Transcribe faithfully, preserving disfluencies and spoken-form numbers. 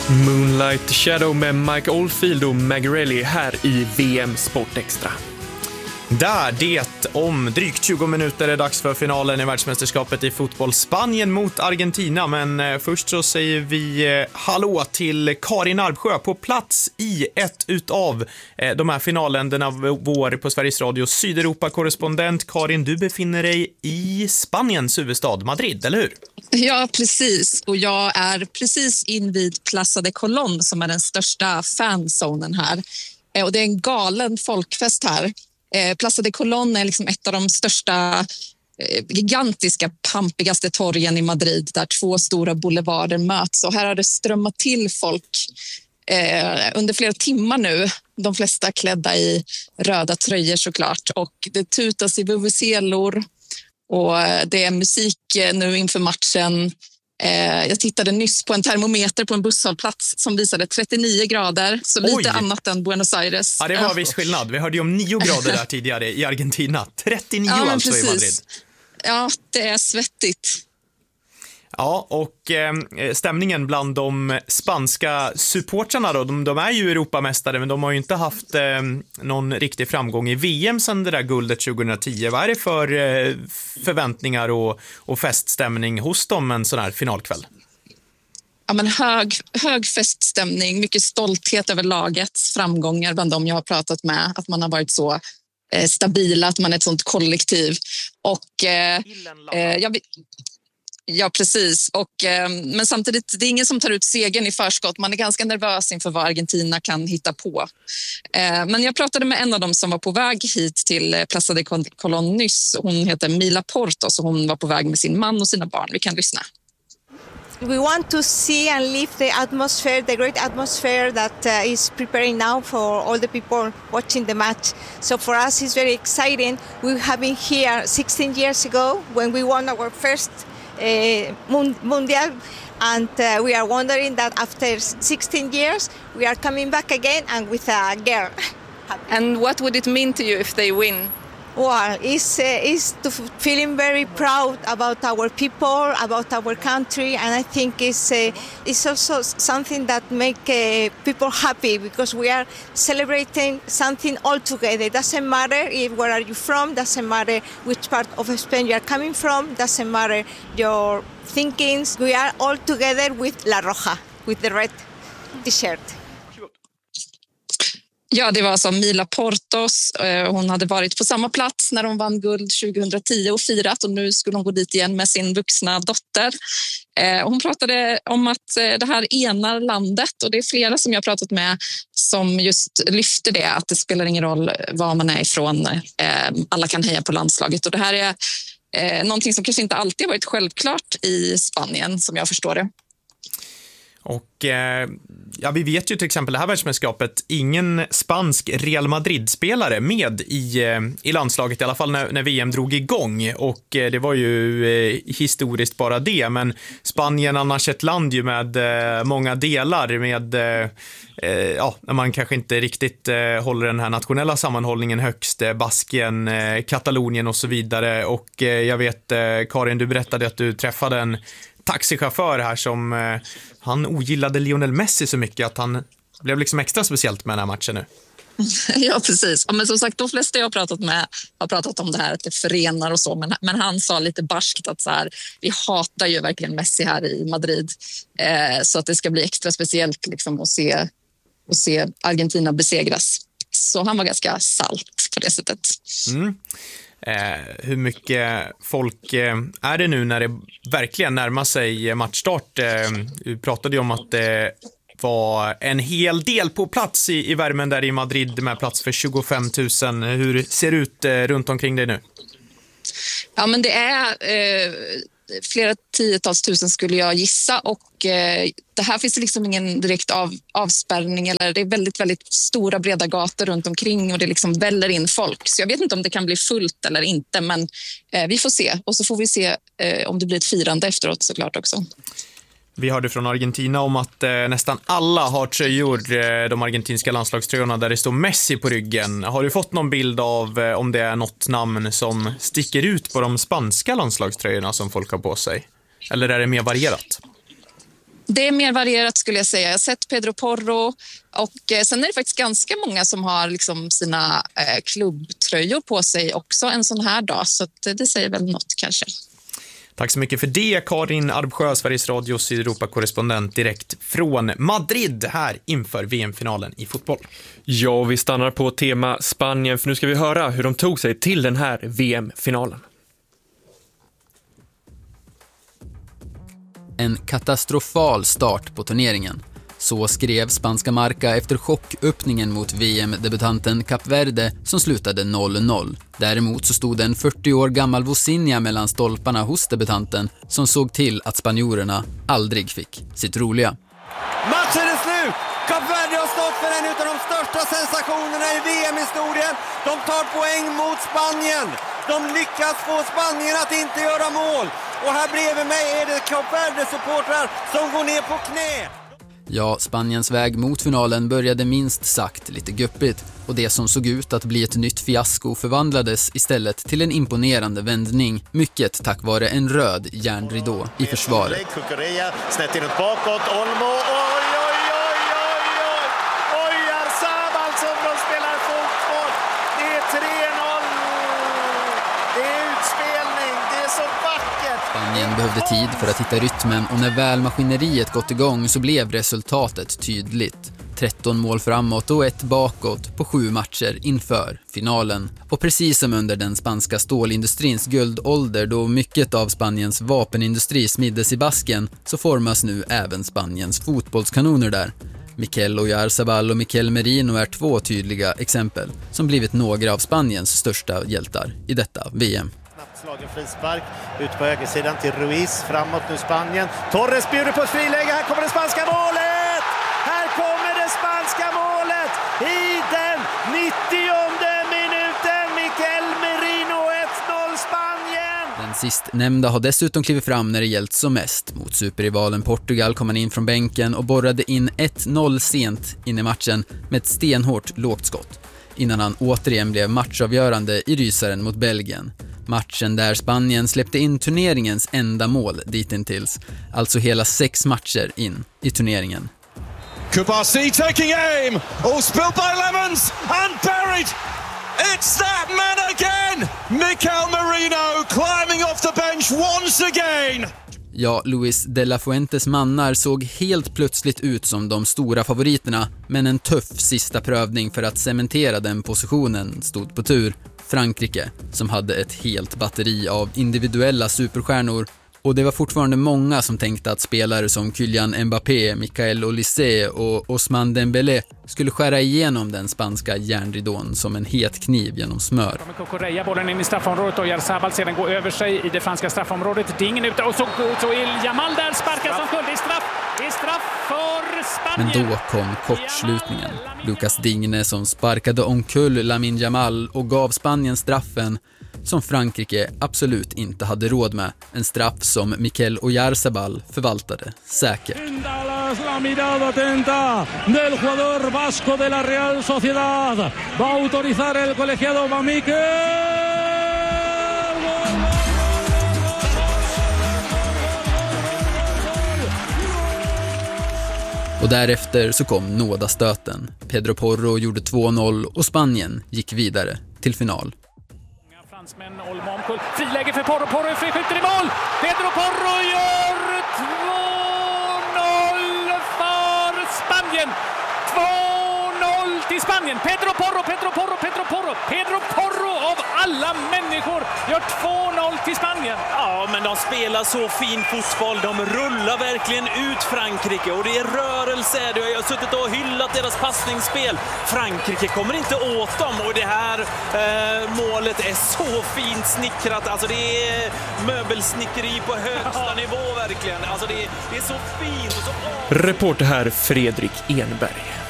Moonlight Shadow med Mike Oldfield och Magarelli här i V M Sport Extra. Där det om drygt tjugo minuter är dags för finalen i världsmästerskapet i fotboll, Spanien mot Argentina. Men först så säger vi hallå till Karin Arbsjö på plats i ett utav de här finalländerna vår på Sveriges Radio Sydeuropa-korrespondent. Karin, du befinner dig i Spaniens huvudstad Madrid, eller hur? Ja, precis. Och jag är precis invid Plaza de Colón som är den största fanzonen här. Och det är en galen folkfest här. Eh, Plaza de Colón är liksom ett av de största, eh, gigantiska, pampigaste torgen i Madrid där två stora boulevarder möts. Och här har det strömmat till folk eh, under flera timmar nu. De flesta klädda i röda tröjor såklart. Och det tutas i vuvuzelor och det är musik nu inför matchen. Jag tittade nyss på en termometer på en busshållplats som visade trettionio grader, så lite Oj. annat än Buenos Aires. Ja, det var viss skillnad. Vi hörde ju om nio grader där tidigare i Argentina. trettionio ja, alltså precis. I Madrid. Ja, det är svettigt. Ja, och eh, stämningen bland de spanska supportrarna då, de, de är ju Europamästare, men de har ju inte haft eh, någon riktig framgång i V M sedan det där guldet tjugohundratio. Vad är det för eh, förväntningar och, och feststämning hos dem en sån här finalkväll? Ja, men hög, hög feststämning, mycket stolthet över lagets framgångar bland dem jag har pratat med, att man har varit så eh, stabila, att man är ett sånt kollektiv. Och eh, eh, jag vill... Ja, precis. Och, eh, men samtidigt, det är ingen som tar ut segern i förskott. Man är ganska nervös inför vad Argentina kan hitta på. Eh, men jag pratade med en av dem som var på väg hit till Plaza de Colón nyss. Hon heter Mila Portos och hon var på väg med sin man och sina barn. Vi kan lyssna. We want to see and live the atmosphere, the great atmosphere that uh, is preparing now for all the people watching the match. So for us it's very exciting. We have been here sixteen years ago when we won our first Uh, mundial, and uh, we are wondering that after sixteen years we are coming back again and with a girl. And what would it mean to you if they win? Well, it's, uh, it's to feeling very proud about our people, about our country, and I think it's, uh, it's also something that makes uh, people happy because we are celebrating something all together. It doesn't matter if, where are you from, doesn't matter which part of Spain you are coming from, doesn't matter your thinkings. We are all together with La Roja, with the red t-shirt. Ja, det var alltså Mila Portos. Hon hade varit på samma plats när de vann guld tjugohundratio och firat, och nu skulle hon gå dit igen med sin vuxna dotter. Hon pratade om att det här enar landet, och det är flera som jag har pratat med som just lyfter det, att det spelar ingen roll var man är ifrån. Alla kan heja på landslaget, och det här är någonting som kanske inte alltid har varit självklart i Spanien, som jag förstår det. Och eh, ja, vi vet ju till exempel det här världsmästerskapet, ingen spansk Real Madrid-spelare med i, eh, i landslaget, i alla fall när, när V M drog igång. Och eh, det var ju eh, historiskt bara det, men Spanien annars ett land ju med eh, många delar med, eh, eh, ja, när man kanske inte riktigt eh, håller den här nationella sammanhållningen högst, eh, Baskien, eh, Katalonien och så vidare. Och eh, jag vet, eh, Karin, du berättade att du träffade en taxichaufför här som eh, han ogillade Lionel Messi så mycket att han blev liksom extra speciellt med den här matchen nu. Ja, precis. Ja, men som sagt, de flesta jag har pratat med har pratat om det här att det förenar och så, men, men han sa lite barskt att så här, vi hatar ju verkligen Messi här i Madrid, eh, så att det ska bli extra speciellt liksom, att, se, att se Argentina besegras. Så han var ganska salt på det sättet. Mm. Eh, hur mycket folk eh, är det nu när det verkligen närmar sig matchstart? Eh, vi pratade ju om att det var en hel del på plats i, i värmen där i Madrid med plats för tjugofem tusen. Hur ser det ut eh, runt omkring dig nu? Ja, men det är eh, flera tiotals tusen skulle jag gissa, och eh, det här finns liksom ingen direkt av, avspärrning, eller det är väldigt, väldigt stora breda gator runt omkring och det liksom väller in folk. Så jag vet inte om det kan bli fullt eller inte, men eh, vi får se, och så får vi se eh, om det blir ett firande efteråt såklart också. Vi hörde från Argentina om att eh, nästan alla har tröjor, eh, de argentinska landslagströjorna där det står Messi på ryggen. Har du fått någon bild av eh, om det är något namn som sticker ut på de spanska landslagströjorna som folk har på sig? Eller är det mer varierat? Det är mer varierat skulle jag säga. Jag har sett Pedro Porro och eh, sen är det faktiskt ganska många som har liksom sina eh, klubbtröjor på sig också en sån här dag. Så att, det säger väl något kanske. Tack så mycket för det, Karin Arbsjö, Sveriges Radios Europa-korrespondent direkt från Madrid här inför V M-finalen i fotboll. Ja, vi stannar på tema Spanien för nu ska vi höra hur de tog sig till den här V M-finalen. En katastrofal start på turneringen. Så skrev spanska Marca efter chocköppningen mot V M-debutanten Kap Verde som slutade noll noll. Däremot så stod en fyrtio år gammal Vozinha mellan stolparna hos debutanten som såg till att spanjorerna aldrig fick sitt roliga. Matchen är slut! Kap Verde har stått för en av de största sensationerna i V M-historien. De tar poäng mot Spanien. De lyckas få Spanien att inte göra mål. Och här bredvid mig är det Kap Verde-supportrar som går ner på knä. Ja, Spaniens väg mot finalen började minst sagt lite guppigt och det som såg ut att bli ett nytt fiasko förvandlades istället till en imponerande vändning, mycket tack vare en röd järnridå i försvaret. Cucurella snett inåt bakåt, Olmo, oj, oj, oj, oj, oj, oj, Arzabal som de spelar fotboll, det är tre noll, det är utspelning, det är så vackert. Spanien behövde tid för att hitta rytmen och när väl maskineriet gått igång så blev resultatet tydligt. tretton mål framåt och ett bakåt på sju matcher inför finalen. Och precis som under den spanska stålindustrins guldålder då mycket av Spaniens vapenindustri smiddes i basken så formas nu även Spaniens fotbollskanoner där. Mikel Oyarzabal och Mikel Merino är två tydliga exempel som blivit några av Spaniens största hjältar i detta V M. Slagen frispark ut på högersidan till Ruiz, framåt nu Spanien. Torres bjuder på ett friläge, här kommer det spanska målet! Här kommer det spanska målet i den nittionde minuten, Mikel Merino, ett noll Spanien! Den sistnämnda har dessutom klivit fram när det gällt som mest. Mot superrivalen Portugal kom han in från bänken och borrade in ett noll sent in i matchen med ett stenhårt lågt skott. Innan han återigen blev matchavgörande i rysaren mot Belgien. Matchen där Spanien släppte in turneringens enda mål ditintills. Alltså hela sex matcher in i turneringen. Kubasi taking aim. All spilled by Lemons and buried. It's that man again. Mikel Merino climbing off the bench once again. Ja, Luis de la Fuentes mannar såg helt plötsligt ut som de stora favoriterna, men en tuff sista prövning för att cementera den positionen stod på tur. Frankrike, som hade ett helt batteri av individuella superstjärnor, och det var fortfarande många som tänkte att spelare som Kylian Mbappé, Michael Olise och Ousmane Dembélé skulle skära igenom den spanska järnridån som en het kniv genom smör. Cucurella bollen in i straffområdet och Oyarzabal sedan går över sig i det franska straffområdet. Det är ingen ute och så, så är Jamal där sparkar som full. Det är straff. Det är straff för Spanien. Men då kom kortslutningen. Lucas Digne som sparkade omkull Lamine Yamal och gav Spanien straffen som Frankrike absolut inte hade råd med. En straff som Mikel Oyarzabal förvaltade säkert. La mirada atenta del jugador vasco de la Real Sociedad. Va a autorizar el colegiado Mamique. Och därefter så kom nådastöten. Pedro Porro gjorde två noll och Spanien gick vidare till final. Fransmän, Olmo omkull. Friläge för Porro. Porro friskjuter i mål. Pedro Porro gör två noll för Spanien. två noll till Spanien. Pedro Porro, Pedro Porro, Pedro Porro. Pedro Porro av alla människor gör två noll till Spanien. Ja, men de spelar så fin fotboll. De rullar verkligen ut Frankrike och det är rörelse. Jag har suttit och hyllat deras passningsspel. Frankrike kommer inte åt dem och det här eh, målet är så fint snickrat. Alltså det är möbelsnickeri på högsta nivå verkligen. Alltså det är, det är så fint och så... Reporter här Fredrik Enberg.